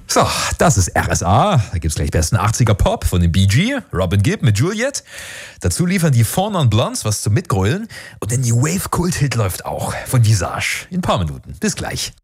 So, das ist RSA. Da gibt's gleich besten 80er Pop von den Bee Gees, Robin Gibb mit Juliet. Dazu liefern die Four Non Blondes was zum Mitgrölen. Und der New Wave Kult-Hit läuft auch von Visage. In ein paar Minuten. Bis gleich.